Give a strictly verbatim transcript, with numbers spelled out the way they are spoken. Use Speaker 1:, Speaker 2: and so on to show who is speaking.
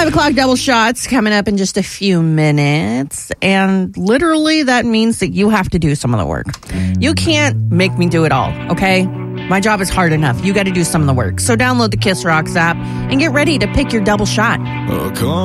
Speaker 1: Five o'clock double shots coming up in just a few minutes. And literally that means that you have to do some of the work. You can't make me do it all, okay? My job is hard enough. You got to do some of the work. So download the Kiss Rocks app and get ready to pick your double shot.
Speaker 2: Oh, come on.